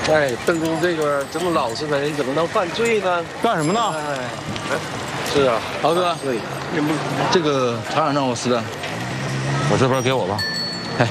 哎，邓公这个这么老实的人，怎么能犯罪呢？ 干什么呢？ 哎，是啊， 豪哥， 对， 这个厂长让我撕的，我这边给我吧。哎，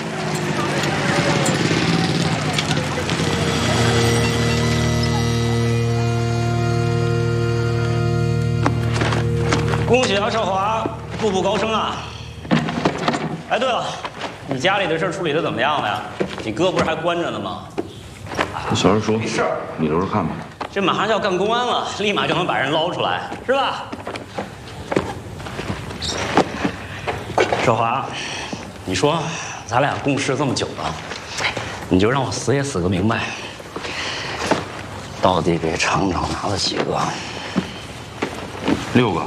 恭喜啊，少华，步步高升啊！哎，对了，你家里的事处理的怎么样了呀？你哥不是还关着呢吗？ 小人说， 没事儿， 你留着看吧。 这马上就要干公安了，立马就能把人捞出来，是吧？少华，你说咱俩共事这么久了，你就让我死也死个明白，到底给厂长拿了几个 ？6个。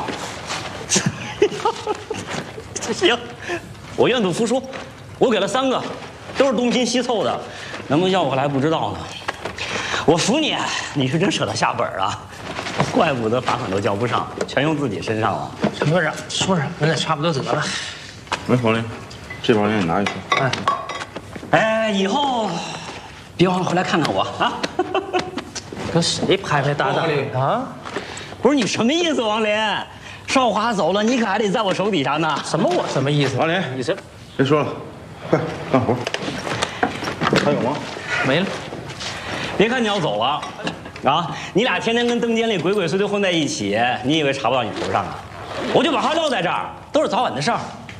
行，我愿赌服输，我给了3个，都是东拼西凑的，能不能要回来不知道呢。我服你，你是真舍得下本啊！怪不得罚款都交不上，全用自己身上了。 说着说着，咱俩差不多得了。 没黄连，这包烟你拿去。 哎，以后别忘了回来看看我啊！ 跟谁拍拍搭搭啊？ 不是你什么意思，王林？少华走了，你可还得在我手底下呢。 什么我什么意思？ 王林， 你这别说了，快干活。还有吗？ 没了。 别看你要走了，啊，你俩天天跟邓监理鬼鬼祟祟混在一起，你以为查不到你头上啊？我就把话撂在这儿，都是早晚的事儿。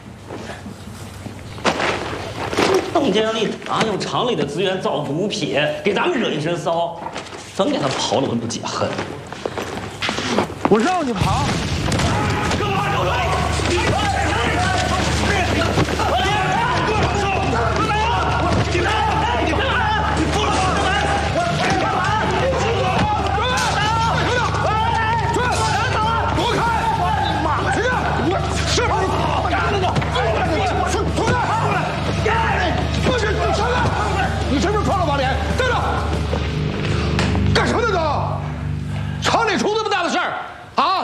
邓监理啊，用厂里的资源造毒品，给咱们惹一身骚，咱给他刨了都不解恨。 我让你跑。 干嘛，周队？